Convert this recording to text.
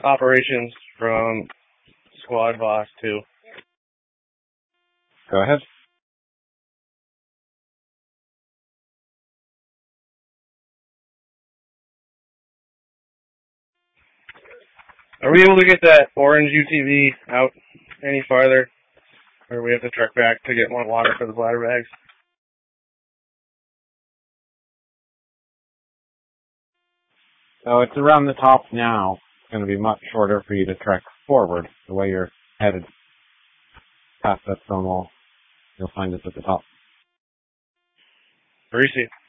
operations from Squad Boss 2. Go ahead. Are we able to get that orange UTV out any farther? Or do we have to trek back to get more water for the bladder bags? So it's around the top now. It's going to be much shorter for you to trek forward. The way you're headed past that stone wall, you'll find us at the top. Greasy.